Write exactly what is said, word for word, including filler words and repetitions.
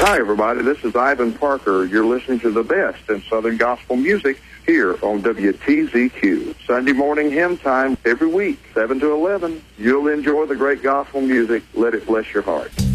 Hi, everybody. This is Ivan Parker. You're listening to the best in Southern gospel music here on W T Z Q. Sunday morning hymn time every week, seven to eleven. You'll enjoy the great gospel music. Let it bless your heart.